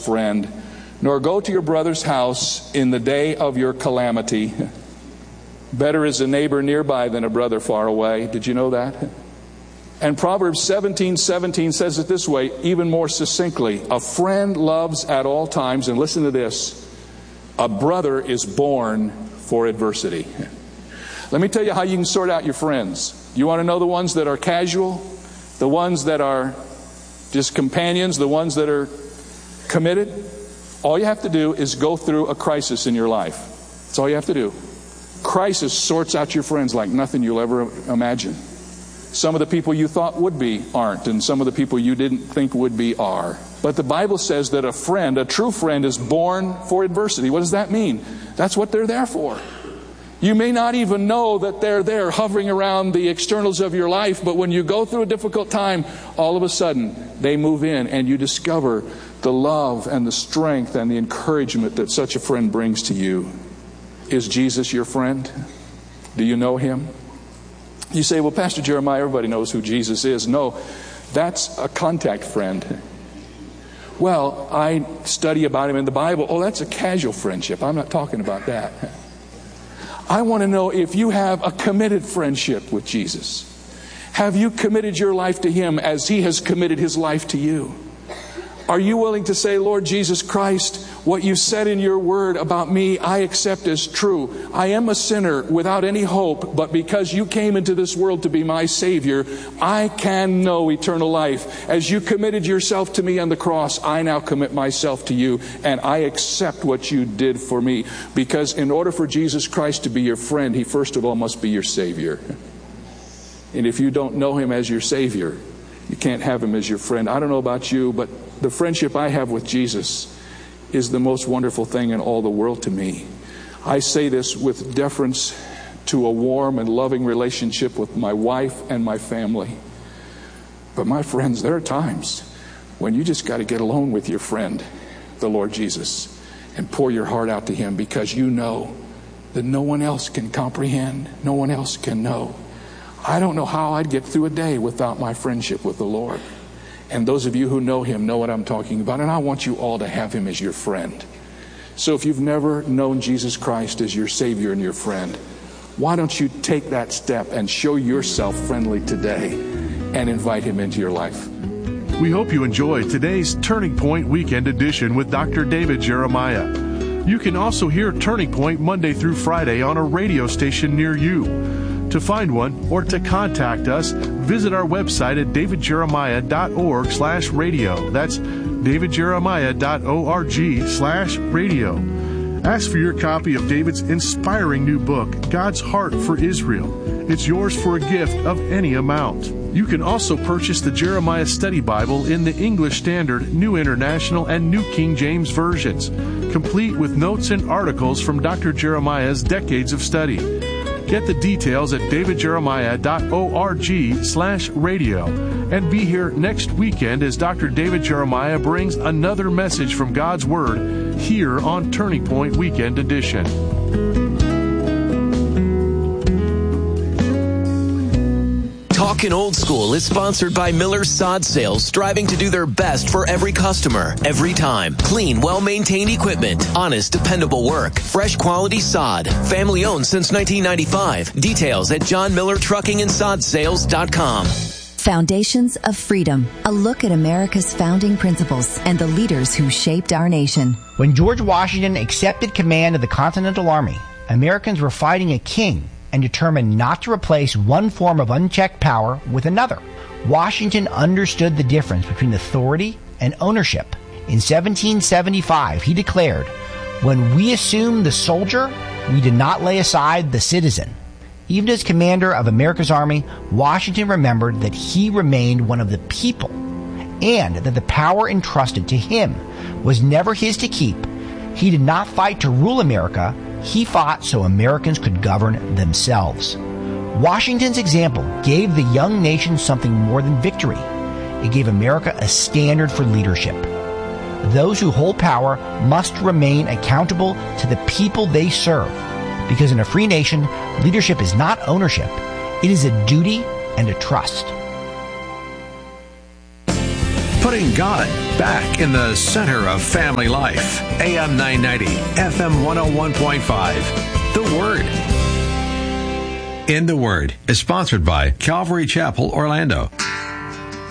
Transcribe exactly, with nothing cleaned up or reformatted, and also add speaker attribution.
Speaker 1: friend, nor go to your brother's house in the day of your calamity. Better is a neighbor nearby than a brother far away. Did you know that? And Proverbs seventeen seventeen says it this way, even more succinctly. A friend loves at all times, and listen to this, a brother is born for adversity. Let me tell you how you can sort out your friends. You want to know the ones that are casual, the ones that are just companions, the ones that are committed? All you have to do is go through a crisis in your life. That's all you have to do. Crisis sorts out your friends like nothing you'll ever imagine. Some of the people you thought would be aren't, and some of the people you didn't think would be are. But the Bible says that a friend, a true friend, is born for adversity. What does that mean? That's what they're there for. You may not even know that they're there hovering around the externals of your life, but when you go through a difficult time, all of a sudden they move in and you discover the love and the strength and the encouragement that such a friend brings to you. Is Jesus your friend? Do you know him? You say, well, Pastor Jeremiah, everybody knows who Jesus is. No, that's a contact friend. Well, I study about him in the Bible. Oh, that's a casual friendship. I'm not talking about that. I want to know if you have a committed friendship with Jesus. Have you committed your life to him as he has committed his life to you? Are you willing to say, Lord Jesus Christ, what you said in your word about me, I accept as true. I am a sinner without any hope, but because you came into this world to be my Savior, I can know eternal life. As you committed yourself to me on the cross, I now commit myself to you, and I accept what you did for me. Because in order for Jesus Christ to be your friend, he first of all must be your Savior. And if you don't know him as your Savior, you can't have him as your friend. I don't know about you, but the friendship I have with Jesus is the most wonderful thing in all the world to me. I say this with deference to a warm and loving relationship with my wife and my family. But my friends, there are times when you just got to get alone with your friend, the Lord Jesus, and pour your heart out to him, because you know that no one else can comprehend, no one else can know. I don't know how I'd get through a day without my friendship with the Lord. And those of you who know him know what I'm talking about. And I want you all to have him as your friend. So if you've never known Jesus Christ as your Savior and your friend, why don't you take that step and show yourself friendly today and invite him into your life?
Speaker 2: We hope you enjoyed today's Turning Point Weekend Edition with Doctor David Jeremiah. You can also hear Turning Point Monday through Friday on a radio station near you. To find one or to contact us, visit our website at davidjeremiah.org slash radio. That's davidjeremiah.org slash radio. Ask for your copy of David's inspiring new book, God's Heart for Israel. It's yours for a gift of any amount. You can also purchase the Jeremiah Study Bible in the English Standard, New International, and New King James versions, complete with notes and articles from Doctor Jeremiah's decades of study. Get the details at davidjeremiah.org slash radio. And be here next weekend as Doctor David Jeremiah brings another message from God's Word here on Turning Point Weekend Edition.
Speaker 3: Talkin' Old School is sponsored by Miller Sod Sales, striving to do their best for every customer, every time. Clean, well-maintained equipment, honest, dependable work, fresh quality sod, family owned since nineteen ninety-five. Details at john miller trucking and sod sales dot com.
Speaker 4: Foundations of Freedom, a look at America's founding principles and the leaders who shaped our nation.
Speaker 5: When George Washington accepted command of the Continental Army, Americans were fighting a king and determined not to replace one form of unchecked power with another. Washington understood the difference between authority and ownership. In seventeen seventy-five, he declared, "When we assume the soldier, we did not lay aside the citizen." Even as commander of America's army, Washington remembered that he remained one of the people, and that the power entrusted to him was never his to keep. He did not fight to rule America. He fought so Americans could govern themselves. Washington's example gave the young nation something more than victory. It gave America a standard for leadership. Those who hold power must remain accountable to the people they serve, because in a free nation, leadership is not ownership. It is a duty and a trust.
Speaker 6: putting God back in the center of family life. A M nine ninety, F M one oh one point five. The Word. In the Word is sponsored by Calvary Chapel, Orlando.